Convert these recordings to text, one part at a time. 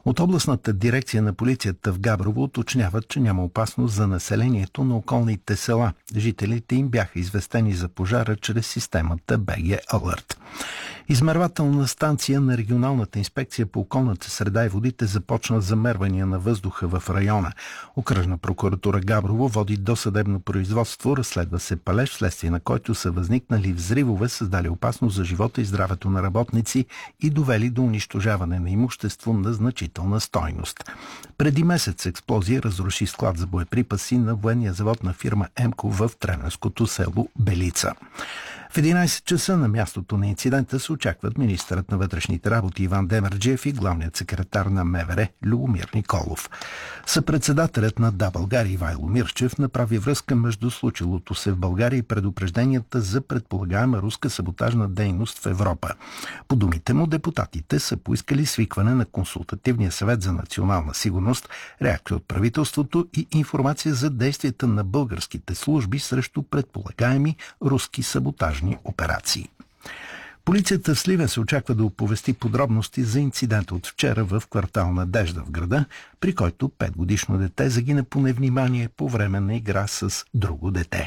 От областната дирекция на полицията в Габрово уточняват, че няма опасност за населението на околните села. Жителите им бяха известени за пожара чрез системата БГ Алърт. Измервателна станция на Регионалната инспекция по околната среда и водите започна замервания на въздуха в района. Окръжна прокуратура Габрово води досъдебно производство, разследва се палеж, вследствие на който са възникнали взривове, създали опасност за живота и здравето на работници и довели до унищожаване на имущество на значителна стойност. Преди месец експлозия разруши склад за боеприпаси на военния завод на фирма ЕМКО в Тренерското село Белица. В 11 часа на мястото на инцидента се очакват министърът на вътрешните работи Иван Демерджиев и главният секретар на МВР Любомир Николов. Съпредседателят на Да, България Ивайло Мирчев направи връзка между случилото се в България и предупрежденията за предполагаема руска саботажна дейност в Европа. По думите му, депутатите са поискали свикване на Консултативния съвет за национална сигурност, реакция от правителството и информация за действията на българските служби срещу предполагаеми руски саботажни операции. Полицията в Сливен се очаква да оповести подробности за инцидента от вчера в квартал Надежда в града, при който 5-годишно дете загина по невнимание по време на игра с друго дете.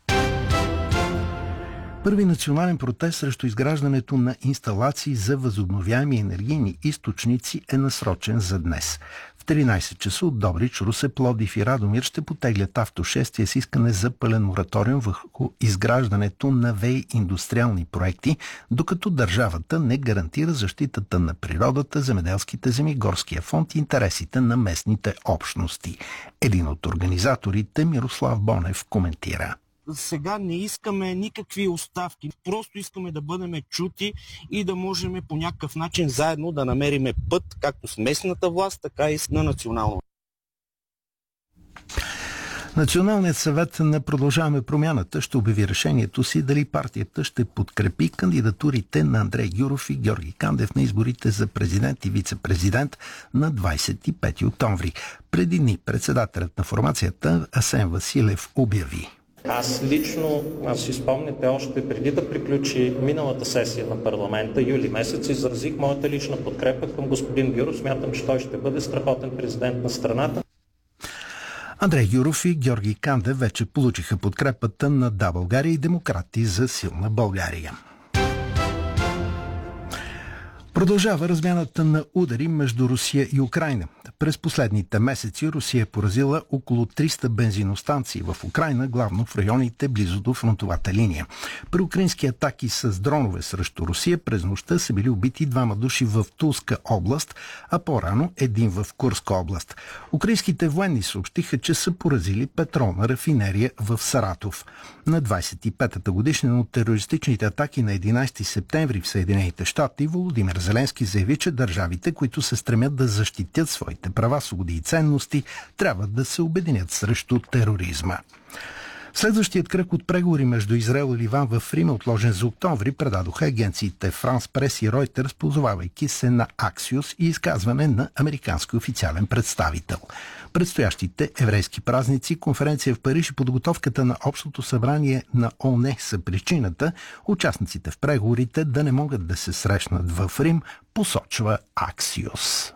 Първи национален протест срещу изграждането на инсталации за възобновяеми енергийни източници е насрочен за днес. В 13 часа от Добрич, Русе, Пловдив и Радомир ще потеглят автошествие с искане за пълен мораториум върху изграждането на ВЕИ индустриални проекти, докато държавата не гарантира защитата на природата, земеделските земи, горския фонд и интересите на местните общности. Един от организаторите, Мирослав Бонев, коментира. Сега не искаме никакви оставки, просто искаме да бъдем чути и да можем по някакъв начин заедно да намериме път, както с местната власт, така и на национално. Националният съвет на Продължаваме промяната ще обяви решението си дали партията ще подкрепи кандидатурите на Андрей Гюров и Георги Кандев на изборите за президент и вице-президент на 25 октомври. Преди дни председателят на формацията Асен Василев обяви. Аз лично, си спомняте, още преди да приключи миналата сесия на парламента, юли месец, изразих моята лична подкрепа към господин Гюров. Смятам, че той ще бъде страхотен президент на страната. Андрей Гюров и Георги Кандев вече получиха подкрепата на Да, България и Демократи за силна България. Продължава размяната на удари между Русия и Украйна. През последните месеци Русия е поразила около 300 бензиностанции в Украйна, главно в районите близо до фронтовата линия. При украински атаки с дронове срещу Русия през нощта са били убити 2 души в Тулска област, а по-рано един в Курска област. Украинските военни съобщиха, че са поразили петролна рафинерия в Саратов. На 25-та годишнина от терористичните атаки на 11 септември в Съединените щати, Володимир Зеленски заяви, че държавите, които се стремят да защитят своите права, свободи и ценности, трябва да се обединят срещу тероризма. Следващият кръг от преговори между Израел и Ливан в Рим, отложен за октомври, предадоха агенциите Франс Прес и Ройтерс, позовавайки се на Аксиос и изказване на американски официален представител. Предстоящите еврейски празници, конференция в Париж и подготовката на Общото събрание на ООН са причината участниците в преговорите да не могат да се срещнат в Рим, посочва Аксиос.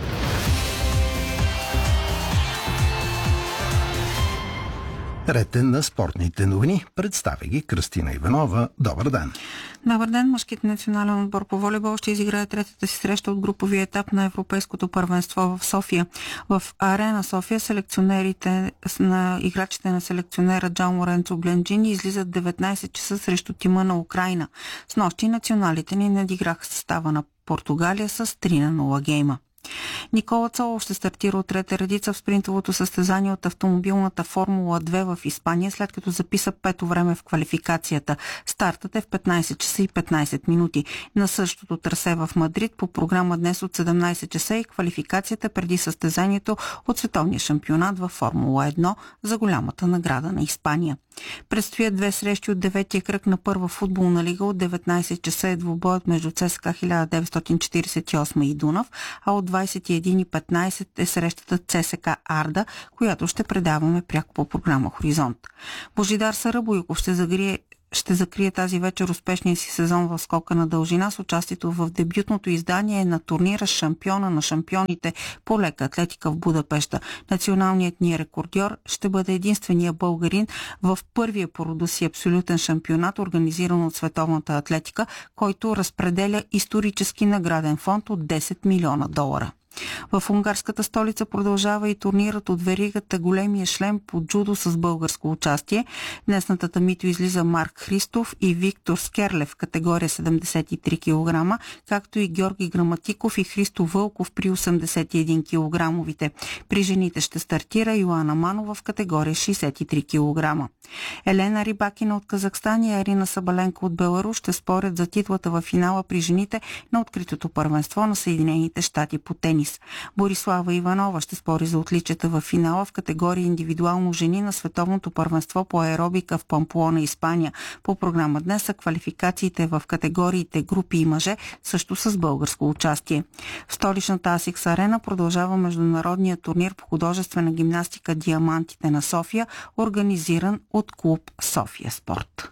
Ред на спортните новини. Представя ги Кръстина Иванова. Добър ден! Добър ден! Мъжкият национален отбор по волейбол ще изиграе третата си среща от груповия етап на Европейското първенство в София. В Арена София селекционерите на играчите на селекционера Джан Лоренцо Бленджини излизат 19 часа срещу тима на Украйна. Снощи националите ни надиграха състава на Португалия с 3-0 гейма. Никола Цолов ще стартира от трета редица в спринтовото състезание от автомобилната Формула 2 в Испания, след като записа пето време в квалификацията. Стартът е в 15 часа и 15 минути. На същото трасе в Мадрид по програма днес от 17 часа и квалификацията преди състезанието от световния шампионат във Формула 1 за голямата награда на Испания. Предстоят две срещи от деветия кръг на първа футболна лига. От 19 часа е двубоят между ЦСКА 1948 и Дунав, а от 21:15 е срещата ЦСКА Арда, която ще предаваме пряко по програма Хоризонт. Божидар Сарабойков ще ще закрие тази вечер успешния си сезон в скока на дължина с участието в дебютното издание на турнира Шампиона на шампионите по лека атлетика в Будапеща. Националният ни рекордьор ще бъде единствения българин в първия по рода си абсолютен шампионат, организиран от Световната атлетика, който разпределя исторически награден фонд от $10 милиона. В унгарската столица продължава и турнирът от веригата Големия шлем по джудо с българско участие. Днес на татамито излиза Марк Христов и Виктор Скерлев в категория 73 кг, както и Георги Граматиков и Христо Вълков при 81 кг. При жените ще стартира Йоана Манова в категория 63 кг. Елена Рибакина от Казахстан и Арина Сабаленко от Беларус ще спорят за титлата във финала при жените на откритото първенство на Съединените щати по тенис. Борислава Иванова ще спори за отличията в финала в категория индивидуално жени на Световното първенство по аеробика в Памплона, Испания. По програма днес са квалификациите в категориите групи и мъже, също с българско участие. В столичната Асикс Арена продължава международния турнир по художествена гимнастика Диамантите на София, организиран от клуб София Спорт.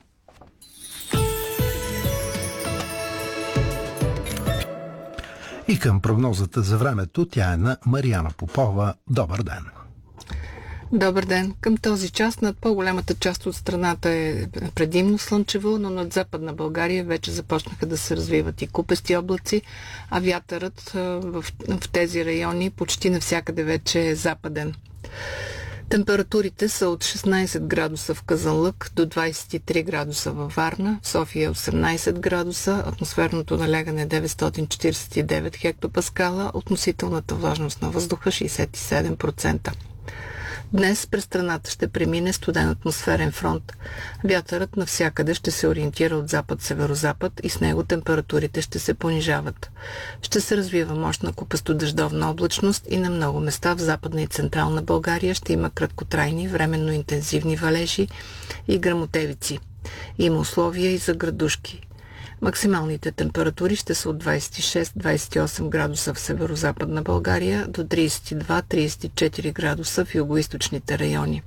И към прогнозата за времето, тя е на Мариана Попова. Добър ден! Добър ден! Към този час над по-голямата част от страната е предимно слънчево, но над Западна България вече започнаха да се развиват и купести облаци, а вятърът в тези райони почти навсякъде вече е западен. Температурите са от 16 градуса в Казанлък до 23 градуса във Варна, в София 18 градуса, атмосферното налягане е 949 хектопаскала, относителната влажност на въздуха 67%. Днес през страната ще премине студен атмосферен фронт. Вятърът навсякъде ще се ориентира от запад-северозапад и с него температурите ще се понижават. Ще се развива мощна купесто-дъждовна облачност и на много места в Западна и Централна България ще има краткотрайни, временно интензивни валежи и гръмотевици. Има условия и за градушки. Максималните температури ще са от 26-28 градуса в северо-западна България до 32-34 градуса в югоизточните райони.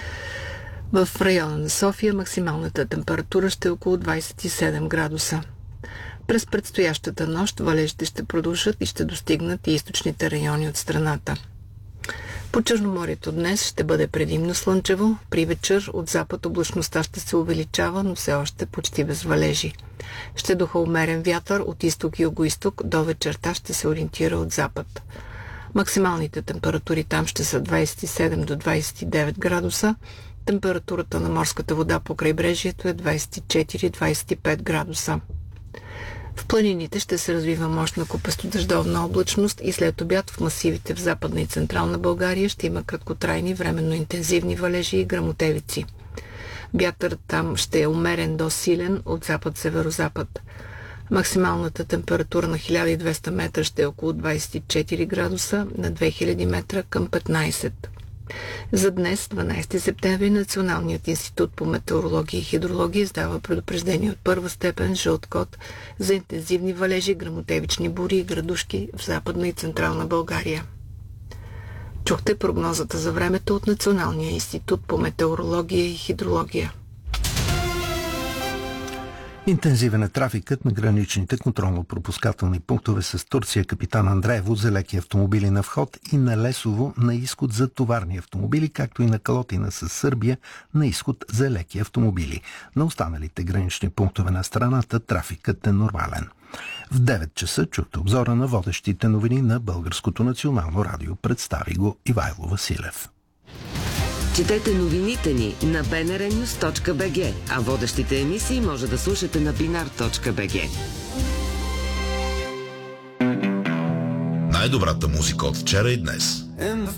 В района на София максималната температура ще е около 27 градуса. През предстоящата нощ валежите ще продължат и ще достигнат и източните райони от страната. По Черноморието днес ще бъде предимно слънчево. При вечер от запад облачността ще се увеличава, но все още почти без валежи. Ще духа умерен вятър от изток и югоизток, до вечерта ще се ориентира от запад. Максималните температури там ще са 27 до 29 градуса. Температурата на морската вода по крайбрежието е 24-25 градуса. В планините ще се развива мощна купесто-дъждовна облачност и след обяд в масивите в Западна и Централна България ще има краткотрайни, временно интензивни валежи и гръмотевици. Вятърът там ще е умерен до силен от запад-северозапад. Максималната температура на 1200 метра ще е около 24 градуса, на 2000 метра към 15. За днес, 12 септември, Националният институт по метеорология и хидрология издава предупреждение от първа степен жълт код за интензивни валежи, гръмотевични бури и градушки в Западна и Централна България. Чухте прогнозата за времето от Националния институт по метеорология и хидрология. Интензивен е трафикът на граничните контролно-пропускателни пунктове с Турция Капитан Андреево за леки автомобили на вход и на Лесово на изход за товарни автомобили, както и на Калотина с Сърбия на изход за леки автомобили. На останалите гранични пунктове на страната трафикът е нормален. В 9 часа чухте обзора на водещите новини на Българското национално радио. Представи го Ивайло Василев. Четете новините ни на bnrnews.bg, а водещите емисии може да слушате на binar.bg. Най-добрата музика от вчера и днес.